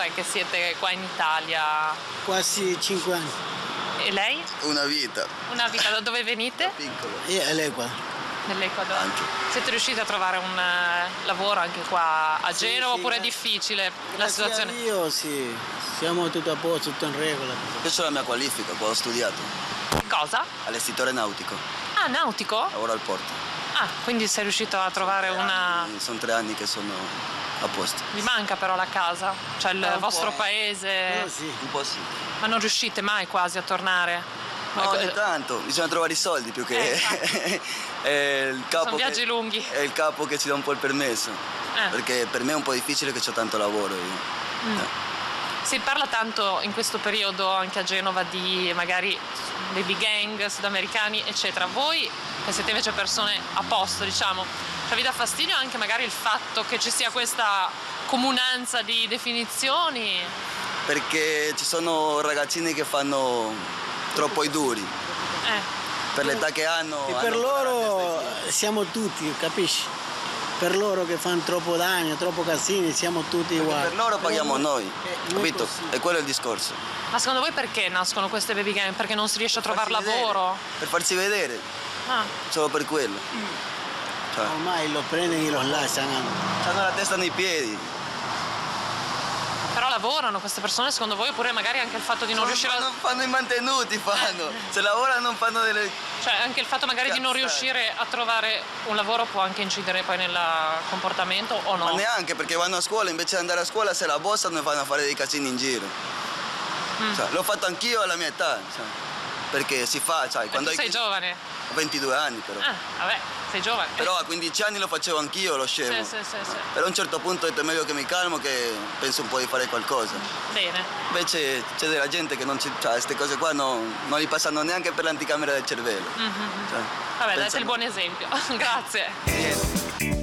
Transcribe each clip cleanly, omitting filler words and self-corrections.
quanto è che siete qua in Italia? Quasi 5 anni. E lei? Una vita. Una vita, da dove venite? Piccolo. Io e l'Equador. Nell'Ecuador. Anche. Siete riusciti a trovare un lavoro anche qua a Genova oppure è sì. difficile la Grazie situazione? a Dio, sì. Siamo tutto a posto, tutto in regola. Questa è la mia qualifica, qua ho studiato. Che cosa? Allestitore nautico. Ah, nautico? Lavoro al porto. Ah, quindi sei riuscito a trovare una... Sono 3 anni che sono a posto. Vi manca però la casa? Cioè il Un vostro po'. paese? Sì. Un po' sì. Ma non riuscite mai quasi a tornare? No, ogni tanto, bisogna trovare i soldi più che... è il capo Sono viaggi lunghi. È il capo che ci dà un po' il permesso. Eh. Perché per me è un po' difficile che c'ho tanto lavoro io. Si parla tanto in questo periodo anche a Genova di magari baby gang, sudamericani, eccetera. Voi, che siete invece persone a posto, diciamo, cioè vi dà fastidio anche magari il fatto che ci sia questa comunanza di definizioni? Perché ci sono ragazzini che fanno troppo i duri. Per l'età che hanno. E per loro siamo tutti, capisci? Per loro che fanno troppo danni, troppo casini, siamo tutti uguali. Per loro paghiamo noi, non è capito? così. E quello è il discorso. Ma secondo voi perché nascono queste baby gang? Perché non si riesce a trovare Farsi vedere, lavoro? per farsi vedere, Ah. solo per quello. Cioè, Ormai lo prendono e lo lasciano. hanno la testa nei piedi. Però lavorano queste persone secondo voi oppure magari anche il fatto di non riuscire Fanno i mantenuti, Se lavorano fanno delle... Cioè anche il fatto magari di non riuscire a trovare un lavoro può anche incidere poi nel comportamento o no? Ma neanche, perché vanno a scuola, invece di andare a scuola se la bossano e vanno a fare dei casini in giro. Cioè, l'ho fatto anch'io alla mia età, perché si fa, sai, Tu sei giovane? Ho 22 anni però. Ah, vabbè, sei giovane. Però a 15 anni lo facevo anch'io, lo scemo. Sì. Però a un certo punto ho detto è meglio che mi calmo che penso un po' di fare qualcosa. Bene. Invece c'è della gente che non ci... Cioè, queste cose qua non li passano neanche per l'anticamera del cervello. Cioè, Vabbè, date pensano- il buon esempio. Grazie. Niente.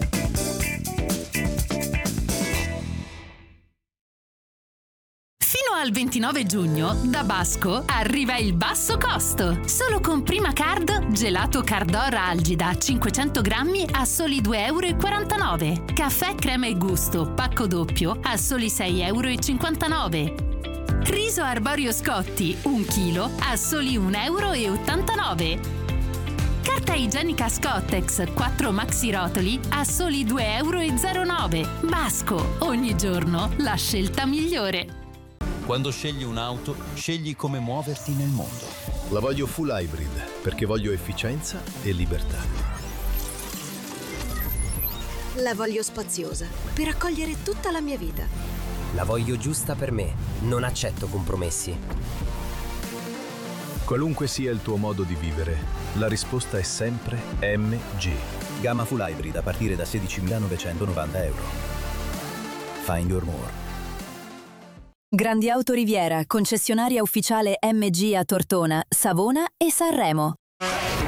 Fino al 29 giugno, da Basco arriva il basso costo. Solo con Prima Card, gelato Cardor Algida 500 grammi a soli 2,49 €. Caffè crema e gusto, pacco doppio a soli 6,59 €. Riso arborio Scotti, 1 chilo a soli 1,89 €. Carta igienica Scottex 4 maxi rotoli a soli 2,09 €. Basco, ogni giorno la scelta migliore. Quando scegli un'auto, scegli come muoverti nel mondo. La voglio full hybrid perché voglio efficienza e libertà. La voglio spaziosa per accogliere tutta la mia vita. La voglio giusta per me, non accetto compromessi. Qualunque sia il tuo modo di vivere, la risposta è sempre MG. Gamma full hybrid a partire da 16.990 €. Find your more. Grandi Auto Riviera, concessionaria ufficiale MG a Tortona, Savona e Sanremo.